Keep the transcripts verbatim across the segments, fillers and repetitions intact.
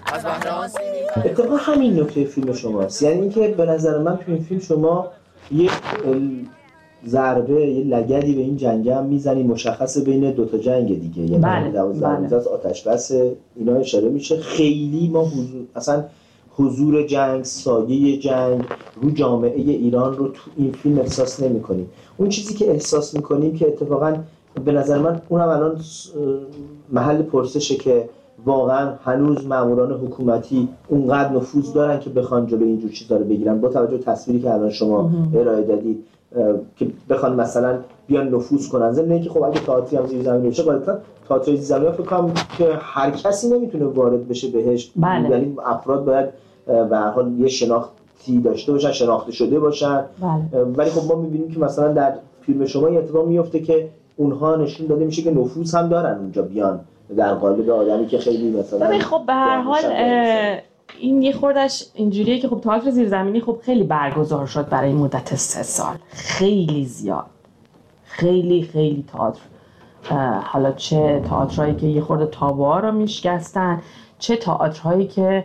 اتفاقا همین نکته فیلم شماست، یعنی اینکه به نظر من تو این فیلم شما یه ضربه یه لگدی به این جنگ هم میزنی مشخصه بین دوتا جنگ دیگه، یعنی بله دوازده روز از آتش بس اینا اشاره میشه. خیلی ما حضور اصلا حضور جنگ، سایه جنگ رو جامعه ایران رو تو این فیلم احساس نمی کنیم. اون چیزی که احساس میکنیم که اتفاقا به نظر من اونم الان محل پرسشه که واقعا هنوز ماموران حکومتی اونقدر نفوذ دارن که بخوان جلوی اینجور چیزا رو بگیرن، با توجه به تصویری که الان شما ارائه دادید که بخوان مثلا بیان نفوذ کنن. ضمن اینکه خب اگه تئاتری هم زیر زمین بشه غالبا تئاتر زیر زمین فکر کنم که هر کسی نمیتونه وارد بشه بهش، بله. یعنی افراد باید به هر حال یه شناختی داشته باشن، شناخته شده باشن. بله. ولی خب ما می‌بینیم که مثلا در فیلم شما یه اتفاق میفته که اونها نشون داده میشه که نفوذ هم دارن اونجا بیان در قالب آدمی که خیلی مثلا ببین خب به هر حال این یه خوردش اینجوریه که خب تئاتر زیرزمینی خب خیلی برگزار شد برای مدت سه سال، خیلی زیاد، خیلی خیلی تئاتر، حالا چه تئاترایی که یه خورده تابوها رو میشکستن، چه تئاترهایی که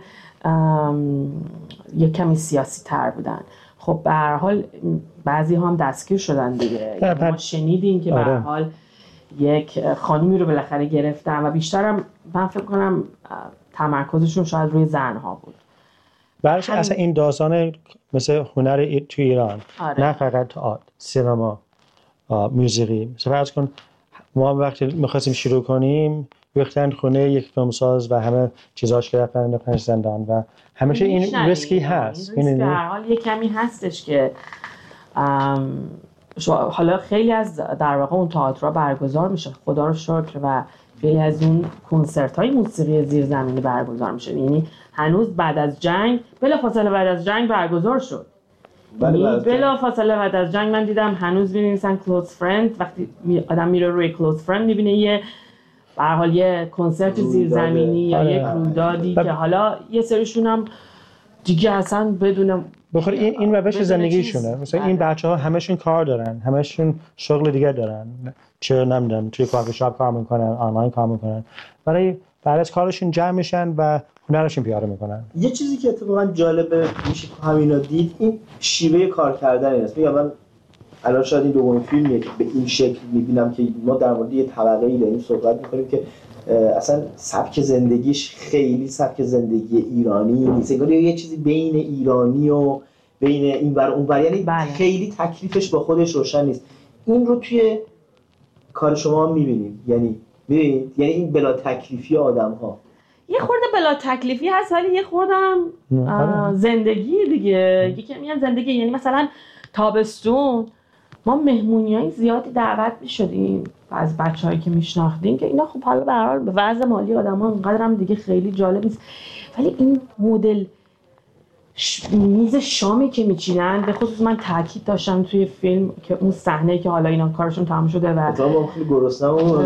یه کمی سیاسی تر بودن. خب به هر حال بعضی هم دستگیر شدن دیگه. ما شنیدیم که به هر حال یک خانومی رو بالاخره گرفتن و بیشترم من فکر کنم تمرکزشون شاید روی زنها بود. برش هم... اصلا این داستان مثل هنر ای... تو ایران آره. نه فقط تئاتر، سینما، موسیقی. مثلا فرض کن ما وقتی می‌خواستیم شروع کنیم ریختن خونه یک فیلمساز و همه چیزاش گرفتن انداختن زندان و همیشه این ریسکی هست. این در حال یک کمی هستش که حالا خیلی از در واقع اون تئاترها برگزار میشه، خدا رو شکر، و خیلی از اون کنسرت‌های موسیقی زیرزمینی برگزار میشه. یعنی هنوز بعد از جنگ بلافاصله بعد از جنگ برگزار شد. یعنی بلافاصله بعد از جنگ من دیدم هنوز می‌نویسن کلوز فرند. وقتی آدم میره روی کلوز فرند می‌بینه یه به هر حال یه کنسرت زیرزمینی یا یک رویدادی که حالا یه سریشون هم دیگه اصلا بدون بخاطر این این روش زندگیشونه. مثلا این بچه‌ها همشون کار دارن، همشون شغل دیگه دارن، چه نمیدونم توی کافی شاپ کار میکنن، آنلاین کار میکنن، برای بعد از کارشون جمع میشن و هنرشون پیاده میکنن. یه چیزی که اتفاقا جالبه میشه همینا دید این شیوه کار کردن است. میگم من الان شاید این دومین فیلمیه که به این شکل میبینم که ما در مورد یه طبقه‌ای داریم صحبت میکنیم که اصلا سبک زندگیش خیلی سبک زندگی ایرانی نیست، انگار یه چیزی بین ایرانی و بین این ور اون ور، یعنی بله. خیلی تکلیفش با خودش روشن نیست. این رو توی کار شما هم میبینیم، یعنی میبینید یعنی این بلا تکلیفی آدم‌ها یه خورده بلا تکلیفی هست ولی یه خورده هم زندگی دیگه، یکی میگن زندگی. یعنی مثلا تابستون ما مهمونیای زیادی دعوت می‌شدیم از بچه‌هایی که میشناختیم که اینا خب حالا به هر حال به وضع مالی آدم‌ها اونقدر هم دیگه خیلی جالب نیست، ولی این مدل ش... میز شامی که میچینن، به خصوص من تاکید داشتم توی فیلم که اون صحنه که حالا اینا کارشون تمام شده و ما خیلی گرسنه‌ام.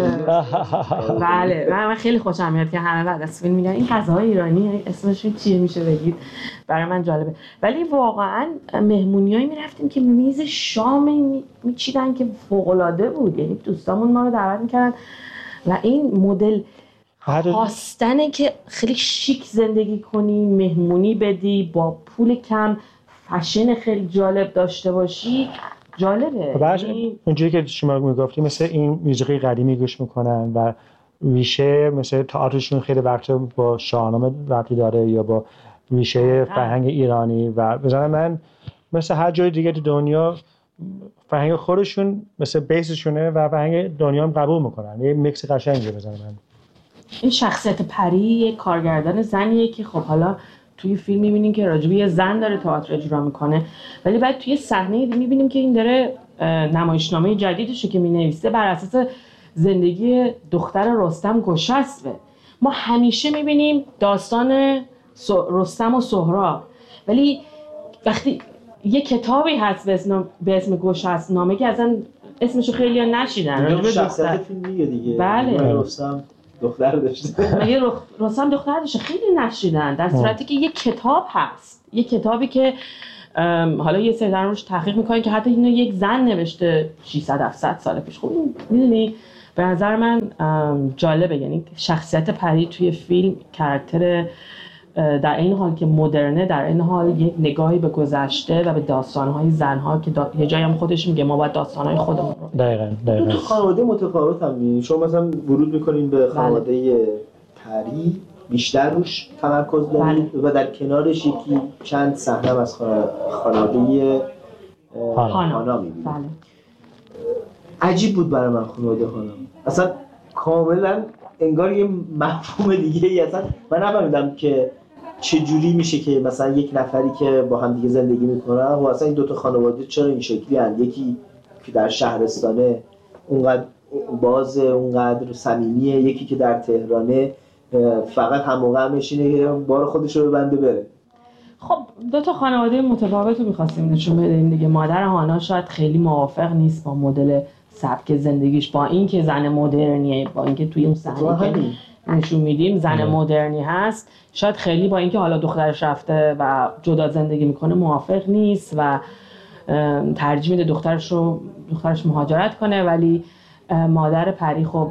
بله من خیلی خوشم میاد که همه بعد از فیلم میگن این غذاهای ایرانی اسمشون چیه میشه بگید، برای من جالبه. ولی واقعا مهمونیایی میرفتیم که میز شام میچیدن که فوق‌العاده بود، یعنی دوستامون ما رو دعوت میکردن و این مدل خواستنه که خیلی شیک زندگی کنی، مهمونی بدی، با پول کم فشن خیلی جالب داشته باشی، جالبه. یعنی اونجوری که شما میگفتی مثل این موسیقی قدیمی گوش میکنن و ریشه مثل تئاترشون خیلی وقت با شاهنامه ربطی داره یا با ریشه فرهنگ ایرانی و مثلا من مثل هر جای دیگه تو دنیا فرهنگ خودشون مثل بیسشونه و فرهنگ دنیا هم قبول میکنن. یه میکس قشنگی بزنن. این شخصیت پری یک کارگردان زنیه که خب حالا توی فیلم می‌بینیم که راجبه یه زن داره تئاتر اجرا میکنه، ولی بعد توی صحنه می‌بینیم که این داره نمایشنامه جدیدشه که می‌نویسه بر اساس زندگی دختر رستم گشسبه. ما همیشه می‌بینیم داستان رستم و سهراب، ولی وقتی یه کتابی هست به اسم به اسم گشسبنامه که اصلا اسمشو خیلی‌ها نشیدن، راجبه شخصیت فیلم میگه دیگه. بله. رستم دختر داشته. مگه رستم دختر داشته؟ خیلی نشیدن، در صورتی که یک کتاب هست، یک کتابی که حالا یه سری روش تحقیق میکنن که حتی اینو یک زن نوشته ششصد هفتصد سال پیش. خب میدونی به نظر من جالبه، یعنی شخصیت پری توی فیلم کاراکتر در این حال که مدرنه، در این حال یک نگاهی به گذشته و به داستان‌های زن‌ها که دا... یه جایی هم خودش میگه ما باید داستان‌های خودمون رو دقیقاً دقیقاً تو خانواده متفاوت هم می‌بینید. شما مثلا ورود می‌کنین به خانواده پری بیشتر روش تمرکز دارید و در کنارش یکی چند صحنه از خانواده هانا می‌بینید. بله. عجیب بود برای من خانواده هانا. اصلا کاملا انگار یه مفهوم دیگه ای اصلا من نفهمیدم که چه جوری میشه که مثلا یک نفری که با هم دیگه زندگی میکنن و اصلا این دوتا خانواده چرا این شکلی هست، یکی که در شهرستانه اونقدر باز اونقدر صمیمیه، یکی که در تهرانه فقط هم موقع میشینه که بار خودش رو ببنده بره. خب دو تا خانواده متفاوت رو می‌خواستیم نشون بدیم دیگه. مادر هانا شاید خیلی موافق نیست با مدل سبک زندگیش، با اینکه زن مدرنیه، با اینکه توی اون صحنه که نشون میدیم زن مدرنی هست، شاید خیلی با اینکه حالا دخترش رفته و جدا زندگی میکنه موافق نیست و ترجیح میده دخترش رو دخترش مهاجرت کنه. ولی مادر پری خب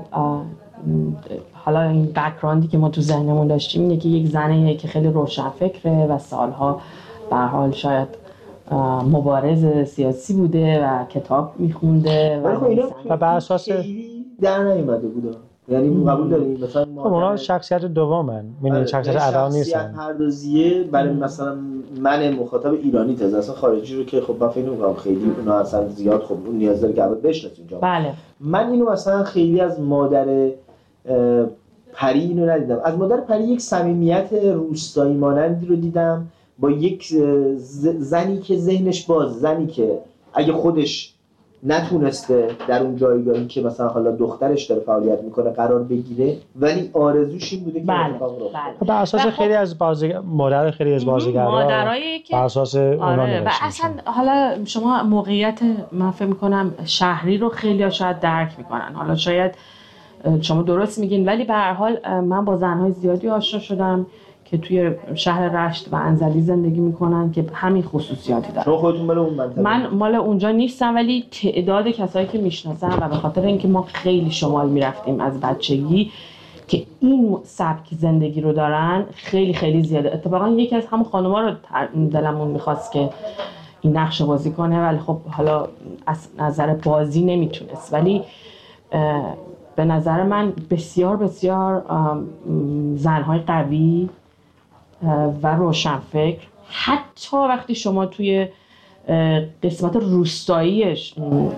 حالا این بک‌گراندی که ما تو ذهنمون داشتیم اینه که یک زنه که خیلی روشنفکره و سالها به هر حال شاید مبارز سیاسی بوده و کتاب میخونده و, و بر اساس در نیومده بوده. یعنی قبول داریم مثلا خب اونا شخصیت دومن، یعنی شخصیت اول نیستن. شخصیت پردازیه برای مثلا من مخاطب ایرانی تازه اصلا خارجی رو که خب من فکر نمی‌کنم خیلی اونا اصلا زیاد خب اون نیاز داره که اول بشناسیم اینجا. بله. من اینو مثلا خیلی از مادر پری اینو ندیدم. از مادر پری یک صمیمیت روستایی مانندی رو دیدم با یک زنی که ذهنش باز، زنی که اگه خودش نتونسته در اون جایگاهی که مثلا حالا دخترش داره فعالیت میکنه قرار بگیره، ولی آرزوش این بوده که بله. اتفاق افتاد. بر اساس خیلی از بازیگر مادر خیلی از بازیگرا مادرایی که بر اساس اونا آره. و اصلا حالا شما موقعیت من فکر میکنم شهری رو خیلی‌ها شاید درک میکنن، حالا شاید شما درست میگین، ولی به هر حال من با زنهای زیادی آشنا شدم که توی شهر رشت و انزلی زندگی میکنن که همین خصوصیاتی دارن. شما خودتون مال اون منطقه؟ من مال اونجا نیستم، ولی تعداد کسایی که میشناسم و به خاطر اینکه ما خیلی شمال میرفتیم از بچگی که این سبک زندگی رو دارن خیلی خیلی زیاده. اتفاقا یکی از همون خانوما رو دلمون میخواست که این نقش بازی کنه، ولی خب حالا از نظر بازی نمیتونست. ولی به نظر من بسیار بسیار زنهای قوی و روشنفکر، حتی وقتی شما توی قسمت روستاییش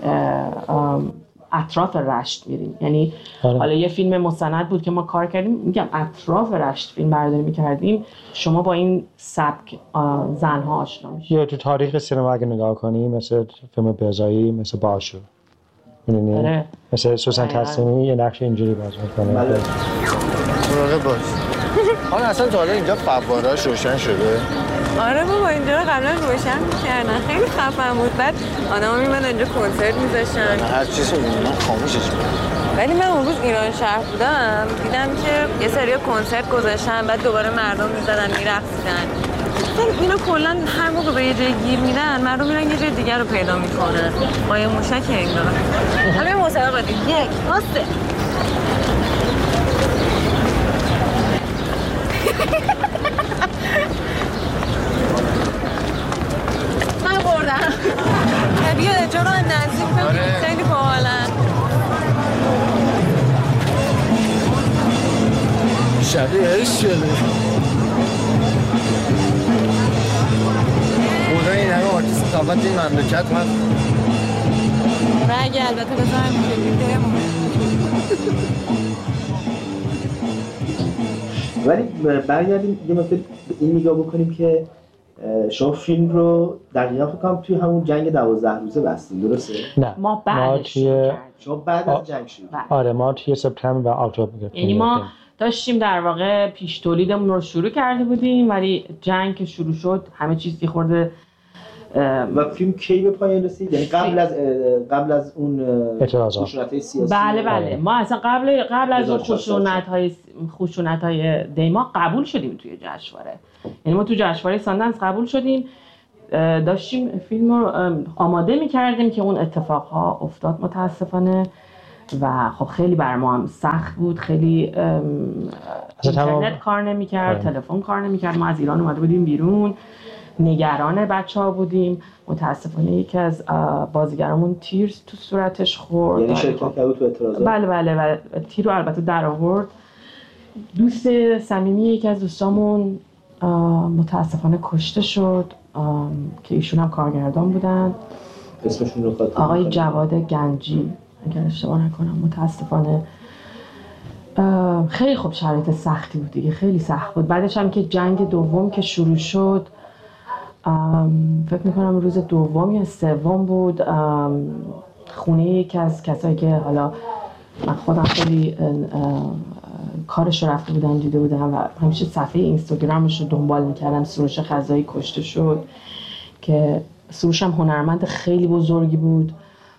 اطراف رشت میریم، یعنی آره. حالا یه فیلم مستند بود که ما کار کردیم، میگم اطراف رشت فیلم برداری میکردیم، شما با این سبک زنها آشنا میشید. یا تو تاریخ سینما اگه نگاه کنی مثل فیلم بهزایی، مثل باشو، میدونی آره. مثل سوسن تسلیمی یه نقش اینجوری بازی میکنه. مراقب باش. حالا اصلا تا حالا اینجا فواره‌اش روشن شده؟ آره بابا اینجا رو قبلا روشن می‌کردن، خیلی خفن بود. بعد آدم‌ها می‌مدن اینجا کنسرت می‌ذاشتن، هر چیزی می‌بینن خاموشش می‌کنن. ولی من اون روز ایران شهر بودم دیدم که یه سری کنسرت گذاشتن، بعد دوباره مردم می‌زدن می‌رقصیدن. اینا کلا هر موقع به یه جای گیر میدن مردم میرن یه جای دیگر رو پیدا میکنن. ما یه موشک انگار. همین مسابقه دید. یک، دو، سه. من بردم. بیا جا رو نزدیک ببین خیلی باحالن. شبیه عشق شده. این همه آرتیست ثابت این مملکت هست و اگه البته بذارم میشه ولی برگردیم یه مقدار این نگاه بکنیم که شما فیلم رو دقیقا فکر کنم توی همون جنگ دوازده روزه بستیم، درسته؟ نه ما بعدش توی... شما بعد از جنگ شروع آره ما توی سپتامبر و اکتبر گرفتیم. یعنی ما داشتیم در واقع پیش تولیدمون رو شروع کرده بودیم، ولی جنگ که شروع شد همه چیز یه خورده. و فیلم کی به پایان رسید؟ یعنی قبل از قبل از اون خشونت‌های سیاسی؟ بله بله ما اصلا قبل قبل از اون خشونت‌های خشونت‌های دیما قبول شدیم توی جشنواره. یعنی ما تو جشنواره ساندنس قبول شدیم، داشتیم فیلم رو آماده می‌کردیم که اون اتفاقها افتاد متاسفانه و خب خیلی بر ما هم سخت بود، خیلی اینترنت کار نمی‌کرد، تلفن کار نمی‌کرد. ما از ایران اومده بودیم بیرون، نگران بچه‌ها بودیم. متاسفانه یکی از بازیگرامون تیر تو صورتش خورد، یعنی شرکت کرد تو اعتراضات. بله بله و تیر رو البته در آورد. دوست صمیمی یکی از دوستامون متاسفانه کشته شد که ایشون هم کارگردان بودن. اسمشون رو خاطر آقای جواد گنجی اگر اشتباه نکنم. متاسفانه خیلی خوب شرایط سختی بود دیگه، خیلی سخت بود. بعدش هم که جنگ دوم که شروع شد، فکر میکنم روز دوم یا سوم بود، خونه یکی از کسایی که حالا من خودم خیلی کارش رو رفته بودم دیده بودم و همیشه صفحه اینستاگرامش رو دنبال میکردم، سروش خزایی کشته شد که سروش هم هنرمند خیلی بزرگی بود،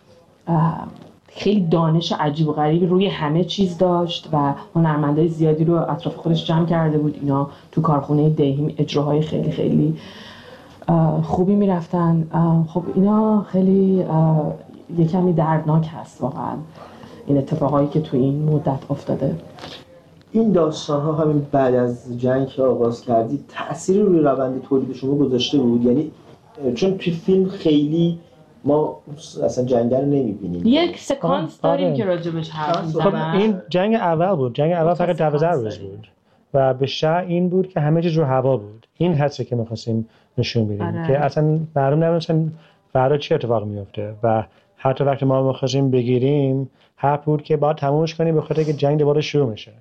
خیلی دانش عجیب و غریبی روی همه چیز داشت و هنرمندای زیادی رو اطراف خودش جمع کرده بود. اینا تو کارخونه دیهیم اجراهای خیلی خیلی خوبی میرفتن. خب اینا خیلی یکمی دردناک هست واقعا این اتفاقایی که تو این مدت افتاده. این داستان ها همین بعد از جنگ که آغاز کردید تأثیری روی روند تولید شما گذاشته بود؟ یعنی چون توی فیلم خیلی ما اصلا جنگ رو نمی‌بینیم. یک سکانس داریم که راجبش حرف می‌زنن. خب این جنگ اول بود. جنگ اول فقط دوازده روز بود و به شرط این بود که همه چیز رو هوا بود. این حسی که می‌خواستیم نشون بدیم آره. که اصلا معلوم نمی‌شن فردا چه اتفاقی میفته و حتی وقتی ما می‌خواستیم بگیریم حرف بود که باید تمومش کنیم به خاطر که جنگ دوباره شروع میشه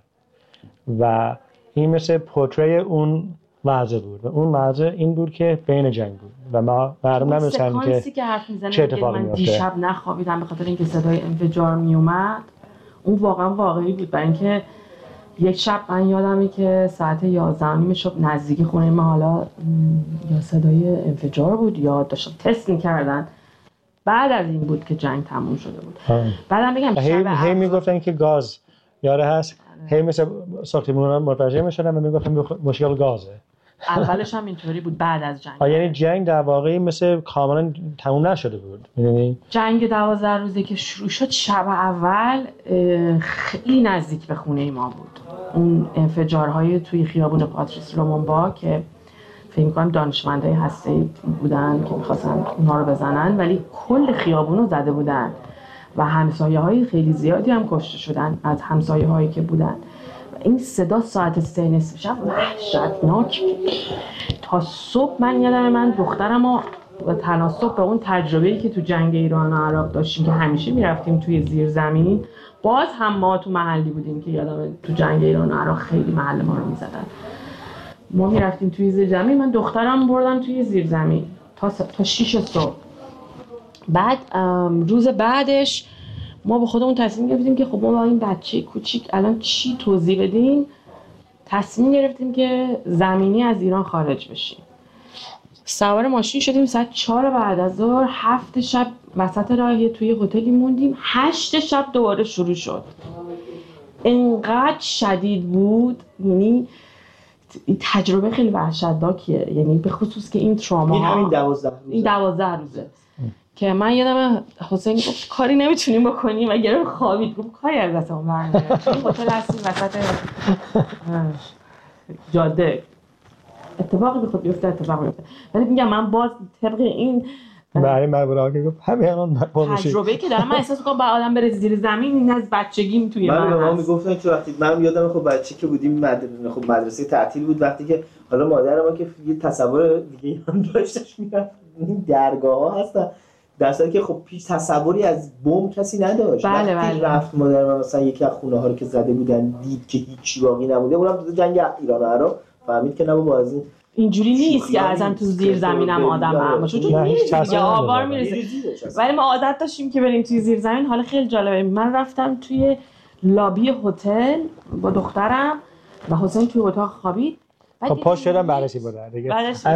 و این مثل پورتری اون وضع بود و اون وضع این بود که بین جنگ بود و ما معلوم نمی‌شن که که حرف می‌زنه چه اتفاقی میفته. من دیشب نخوابیدم به خاطر اینکه صدای انفجار میومد. اون واقعا واقعی بود، برای اینکه یک شب من یادمه که ساعت یازده و نیم شب نزدیکی خونه ما حالا یا صدای انفجار بود یا داشتن تست می‌کردن. بعد از این بود که جنگ تموم شده بود. بعدم بگم هی هی میگفتن که گاز یاره هست، هی مثل ساختمون متوجه میشدن و میگفتن مشکل گازه. اولش هم اینطوری بود بعد از جنگ. یعنی جنگ در واقع مثل کاملا تموم نشده بود. یعنی جنگ دوازده روزه که شروع شد شب اول خیلی نزدیک به خونه ما بود. اون انفجارهای توی خیابون پاتریس لومونبا که فکر می‌کنم دانشمندای هسته‌ای بودن که می‌خواستن اونها رو بزنن ولی کل خیابون رو زده بودن و همسایه‌های خیلی زیادی هم کشته شدن از همسایه‌هایی که بودن. این صدا ساعت سه نصف شب وحشتناک تا صبح. من یادم من دخترم و تناسب به اون تجربه‌ای که تو جنگ ایران و عراق داشتیم که همیشه میرفتیم توی زیر زمین، باز هم ما تو محلی بودیم که یادم تو جنگ ایران و عراق خیلی محل ما رو میزدن. ما میرفتیم توی زیر زمین، من دخترم بردم توی زیر زمین تا تا شیش صبح. بعد روز بعدش ما به خودمون تصمیم گرفتیم که خب ما با این بچه کوچیک الان چی توضیح بدیم. تصمیم گرفتیم که زمینی از ایران خارج بشیم. سوار ماشین شدیم ساعت چهار بعد از ظهر، هفت شب وسط راه توی هتلی موندیم، هشت شب دوباره شروع شد. انقدر شدید بود، یعنی تجربه خیلی وحشتناکیه، یعنی به خصوص که این تراما این همین دوازده روزه این دوازده روزه که من یادم حسین گفت کاری نمیتونیم بکنیم و گرم خوابید، گفت کاری از دستمون برنمیاد. این هتل هستیم وسط جاده، اتفاقی بخواد بیفته اتفاق بیفته. ولی میگم من باز طبق این برای مربوطه که گفت همین الان تجربه‌ای که دارم من احساس می‌کنم با آدم بره زیر زمین این از بچگیم توی من من به ما میگفتن که وقتی من یادم خب بچه که بودیم مدرسه خب مدرسه تعطیل بود، وقتی که حالا مادر ما که یه تصور دیگه هم داشتش میرفت این درگاه‌ها هستن در صورتی که خب پیش تصوری از بمب کسی نداشت. بله وقتی بله. رفت مادر من مثلا یکی از خونه‌ها رو که زده بودن دید که هیچ باقی نمونده، اونم تو جنگ ایران و عراق فهمید که نه بابا از این اینجوری نیست که ازن تو زیر زمینم آدم هم باشه، چون دیگه آوار میرسه. ولی ما عادت داشتیم که بریم توی زیر زمین. حالا خیلی جالبه، من رفتم توی لابی هتل با دخترم و حسین توی اتاق خوابید. خب پاش شدم بررسی بوده دیگه.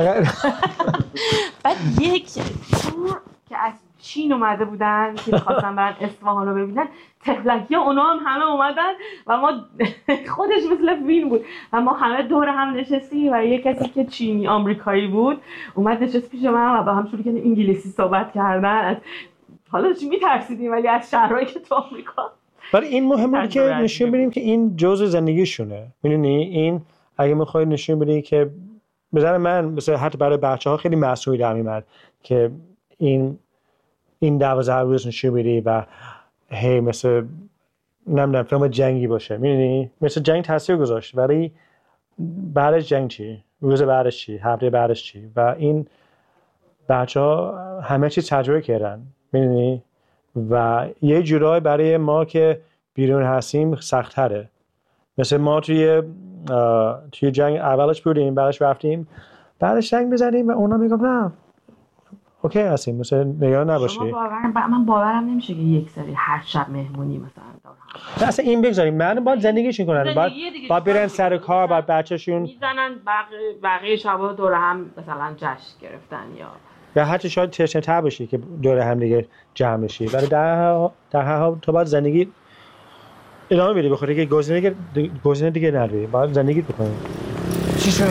بعد یک تور که از چین اومده بودن که می‌خواستن برن اصفهان رو ببینن، تفلکی اونا هم همه اومدن و ما خودش مثل فیلم بود و ما همه دور هم نشستیم و یک کسی که چینی آمریکایی بود اومد نشست پیش من و با هم شروع کردیم انگلیسی صحبت کردن. از حالا چی میترسیدیم ولی از شهرهایی که تو آمریکا ولی این مهمه که نشون بدیم که این جزء زندگیشونه. میدونی این اگه میخوای نشون بدی که به نظر من مثلا حتی برای بچه‌ها خیلی مسئولی در میاد که این این دوازده روز نشون بدی و هی مثلا نمیدونم فیلم جنگی باشه. میدونی مثلا جنگ تاثیر گذاشت ولی بعدش جنگ چی؟ روز بعدش چی؟ هفته بعدش چی؟ و این بچه‌ها همه چی تجربه کردن. میدونی و یه جورایی برای ما که بیرون هستیم سخت‌تره. مثل ما توی توی جنگ اولش بودیم بعدش رفتیم بعدش جنگ بزنیم و اونا میگم نه اوکی هستیم مثلا نگران نباشی. شما باورم با... من باورم نمیشه که یک سری هر شب مهمونی مثلا دارن. اصلا این بگذاریم من باید زندگیشون کنن باید باید برن سر کار بعد بچه‌شون میزنن بقیه بقیه شبا دور هم مثلا جشن گرفتن یا یا حتی شاید تشنه‌تر باشی که دور هم دیگه جمع بشی ولی در در هر حال تو باید زندگی ادامه بدی بخاطر که گزینه دیگه گزینه دیگه نداری باید زندگی بکنی. چی شد؟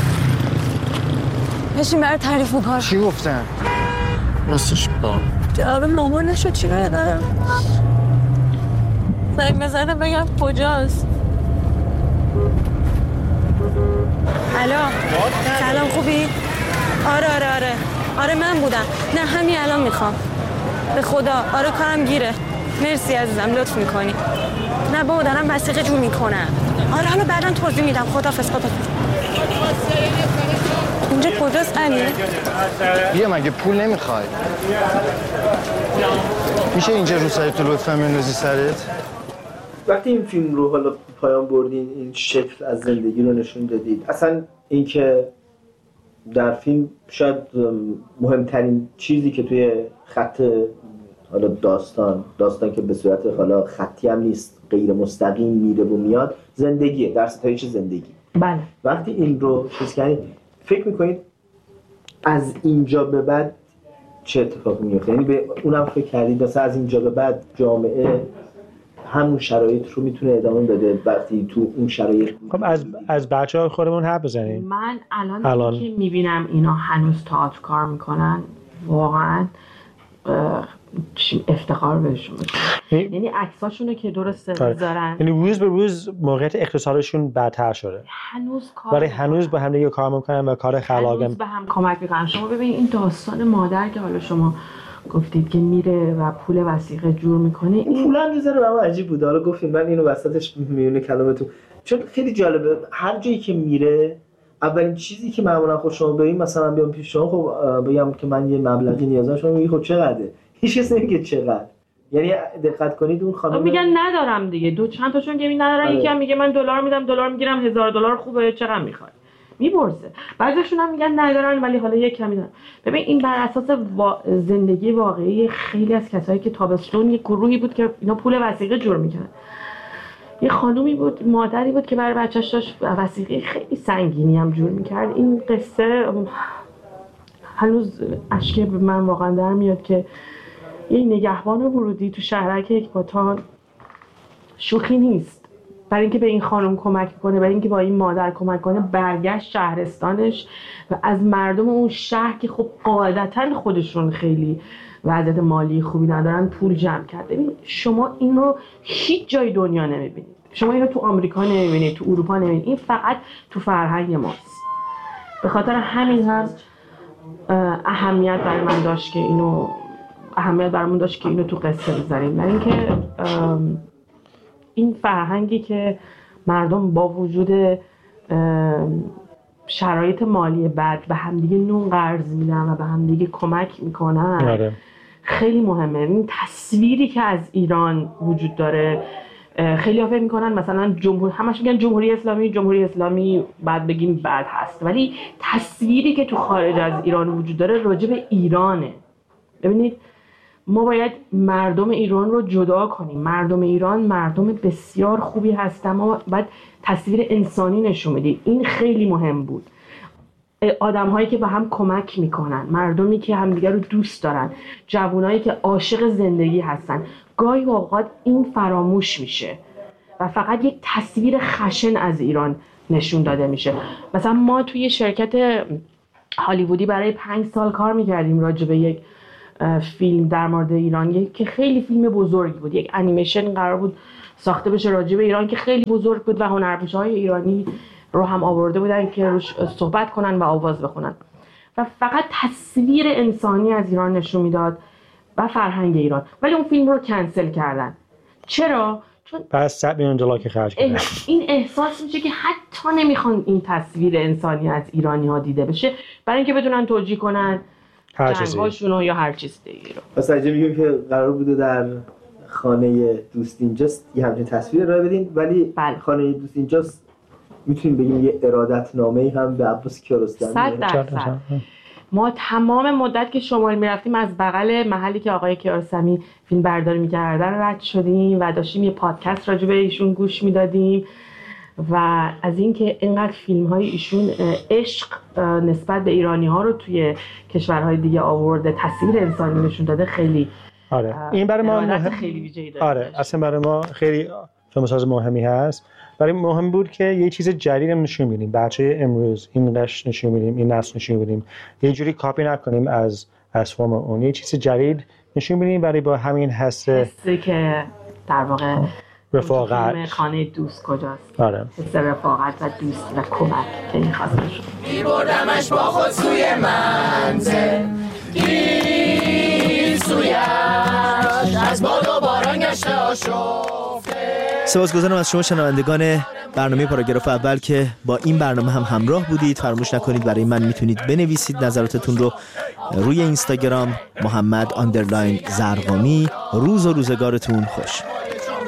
بشین برای تعریف میکنم. چی گفتن؟ راستش با جواب مامان نشد چی بدم زنگ بزنم بگم کجاست. الو سلام خوبی؟ آره آره آره آره من بودم نه همین الان میخوام به خدا آره کارم گیره مرسی عزیزم لطف میکنی. نه بابا دارم وثیقه جور میکنم. آره حالا بعداً توضیح میدم. خداحافظ خداحافظ. اینجا کجاست علی؟ بیا مگه پول نمیخوای؟ میشه اینجا رو سرت رو بفهم بندازی سرت؟ وقتی این فیلم رو حالا پایان بردین این شکل از زندگی رو نشون دادید اصلا اینکه در فیلم شاید مهمترین چیزی که توی خط حالا داستان داستان که به صورت حالا خطی هم نیست غیر مستقیم میره و میاد زندگیه در ستایش زندگی. بله وقتی این رو چیز کردید فکر میکنید از اینجا به بعد چه اتفاقی میفته؟ یعنی به اونم فکر کردید مثلا از اینجا به بعد جامعه همون شرایط رو میتونه ادامه بده وقتی تو اون شرایط خب از از بچه‌ها خودمون حرف بزنیم. من الان, الان که میبینم اینا هنوز تئاتر کار میکنن واقعا افتخار بهشون میکنم. یعنی عکساشونو که درست میذارن یعنی روز به روز موقعیت اقتصادشون بدتر شده هنوز کار ولی هنوز با هم دیگه کار میکنن و کار خلاقانه هنوز به هم کمک میکنن. شما ببینید این داستان مادر که حالا شما گفتید که میره و پول وثیقه جور میکنه این پول هم میذاره برام عجیب بود. حالا گفتیم من اینو وسطش میونه کلامتون چون خیلی جالبه هر جایی که میره اولین چیزی که معمولا خود شما ببین مثلا بیام پیش شما خب بگم که من یه مبلغی نیازم شما میگی خب چقدره هیچ کسی نمیگه چقدر. یعنی دقت کنید اون خانم میگن ندارم دیگه دو چند تاشون که ندارن یکی هم میگه من دلار میدم دلار میگیرم هزار دلار خوبه چقدر میخوای میپرسه. بعضیشون هم میگن ندارن ولی حالا یک کمی دارن. ببین این بر اساس وا... زندگی واقعی خیلی از کسایی که تابستون یک گروهی بود که اینا پول وثیقه جور میکنن. یه خانومی بود مادری بود که برای بچه‌اش داشت وثیقه خیلی سنگینی هم جور میکرد. این قصه هنوز اشک به من واقعا در میاد که یه نگهبان ورودی تو شهرک اکباتان شوخی نیست برای اینکه به این خانم کمک کنه برای اینکه با این مادر کمک کنه برگشت شهرستانش و از مردم اون شهر که خب قاعدتاً خودشون خیلی وضعیت مالی خوبی ندارن پول جمع کرد. ببین شما اینو هیچ جای دنیا نمیبینید. شما اینو تو آمریکا نمیبینید تو اروپا نمیبینید. این فقط تو فرهنگ ماست. به خاطر همین هم اهمیت برای من داشت که اینو اهمیت برامون داشت که اینو تو قصه بذاریم. برای اینکه این فرهنگی که مردم با وجود شرایط مالی بد به همدیگه نون قرض میدن و به همدیگه کمک میکنن آره. خیلی مهمه. این تصویری که از ایران وجود داره خیلی ها فکر میکنن مثلا جمهور همش میگن جمهوری اسلامی جمهوری اسلامی بعد بگیم بد هست ولی تصویری که تو خارج از ایران وجود داره راجع به ایرانه. ببینید ما باید مردم ایران رو جدا کنیم. مردم ایران مردم بسیار خوبی هستن. ما باید تصویر انسانی نشون بدیم. این خیلی مهم بود. آدم هایی که به هم کمک میکنن، مردمی که همدیگر رو دوست دارن، جوانایی که عاشق زندگی هستن. گاهی اوقات این فراموش میشه و فقط یک تصویر خشن از ایران نشون داده میشه. مثلا ما توی شرکت هالیوودی برای پنج سال کار میکردیم راجع به یک فیلم در مورد ایران که خیلی فیلم بزرگی بود، یک انیمیشن قرار بود ساخته بشه راجع به ایران که خیلی بزرگ بود و هنرپیشه‌های ایرانی رو هم آورده بودن که روش صحبت کنن و آواز بخونن و فقط تصویر انسانی از ایران نشون میداد و فرهنگ ایران. ولی اون فیلم رو کنسل کردن. چرا؟ چون بعد صد میلیون دلار که خرج کردن. این احساس میشه که حتی نمیخوان این تصویر انسانی از ایرانی ها دیده بشه برای اینکه بتونن توجیه کنن جنگاشون یا هر چیز دیگه رو. پس اگه میگیم که قرار بوده در خانه دوست اینجاست یه همچین تصویر ارائه بدین، ولی بله. خانه دوست اینجاست میتونیم بگیم یه ارادت نامه‌ای هم به عباس کیارستمی. صد درصد. ما تمام مدت که شمال میرفتیم از بغل محلی که آقای کیارستمی فیلم برداری میکردن رد شدیم و داشتیم یه پادکست راجع به ایشون گوش میدادیم و از اینکه اینقدر فیلم های ایشون عشق نسبت به ایرانی ها رو توی کشورهای دیگه آورده، تصویر انسانی نشون داده، خیلی آره این برای ما مهم... خیلی ویژه‌ای داره. آره اصلا برای ما خیلی فیلمساز مهمی هست. برای مهم بود که یه چیز جدید نشون بدیم، بچه امروز این نش نشون بدیم، این نسل نشون بدیم، یه جوری کاپی نکنیم از از فرم اون، یه چیز جدید نشون بدیم برای با همین حس حسی که در واقع رفاقت خانه دوست کجاست. آره حس رفاقت و دوست و کمک که این خواسته شد. میبردمش با خود سوی منزل، این سویش از باد و باران گشته آشفته. سپاسگزارم از شما شنوندگان برنامه پاراگراف اول که با این برنامه هم همراه بودید. فراموش نکنید برای من میتونید بنویسید نظراتتون رو روی اینستاگرام محمد آندرلاین زرقامی. روز و روزگارتون خوش.